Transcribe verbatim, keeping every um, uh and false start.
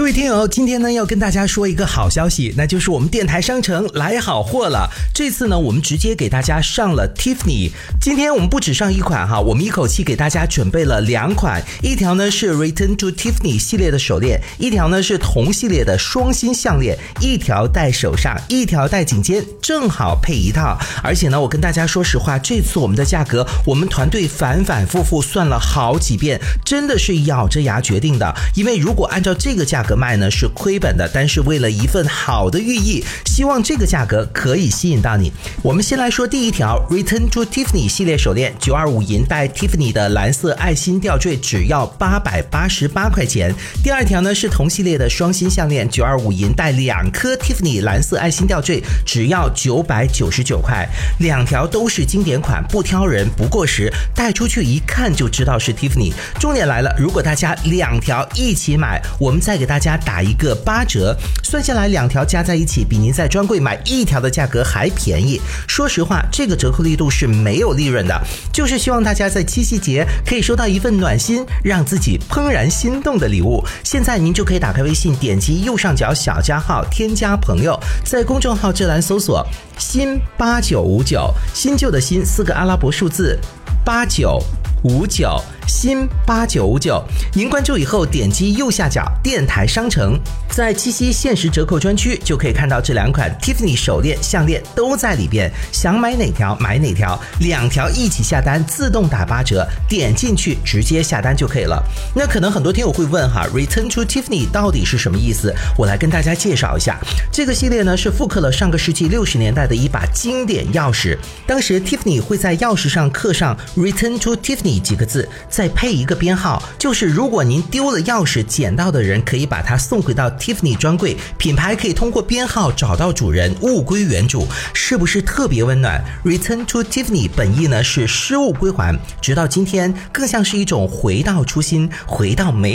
各位听友，今天呢要跟大家说一个好消息，那就是我们电台商城来好货了。这次呢我们直接给大家上了 Tiffany， 今天我们不只上一款哈，我们一口气给大家准备了两款，一条呢是 Return to Tiffany 系列的手链，一条呢是同系列的双芯项链，一条戴手上，一条戴颈肩，正好配一套。而且呢我跟大家说实话，这次我们的价格我们团队反反复复算了好几遍，真的是咬着牙决定的，因为如果按照这个价格卖呢是亏本的，但是为了一份好的寓意，希望这个价格可以吸引到你。我们先来说第一条 Return to Tiffany 系列手链，九二五银带 Tiffany 的蓝色爱心吊坠，只要八百八十八块钱。第二条呢是同系列的双芯项链，九二五银带两颗 Tiffany 蓝色爱心吊坠，只要九百九十九块。两条都是经典款，不挑人不过时，带出去一看就知道是 Tiffany。重点来了，如果大家两条一起买，我们再给大家打一个八折，算下来两条加在一起比您在专柜买一条的价格还便宜。说实话，这个折扣力度是没有利润的，就是希望大家在七夕节可以收到一份暖心，让自己怦然心动的礼物。现在您就可以打开微信，点击右上角小加号，添加朋友，在公众号这栏搜索新八九五九，新旧的新四个阿拉伯数字八九五九，新八九五九，您关注以后点击右下角电台商城，在七夕限时折扣专区就可以看到这两款 Tiffany 手链项链都在里边，想买哪条买哪条，两条一起下单自动打八折，点进去直接下单就可以了。那可能很多听友会问哈 Return to Tiffany 到底是什么意思，我来跟大家介绍一下。这个系列呢是复刻了上个世纪六十年代的一把经典钥匙，当时 Tiffany 会在钥匙上刻上 Return to Tiffany 几个字，再配一个编号，就是如果您丢了钥匙，捡到的人可以把它送回到 Tiffany 专柜，品牌可以通过编号找到主人，物归原主，是不是特别温暖？ Return to Tiffany 本意呢是失物归还，直到今天更像是一种回到初心，回到美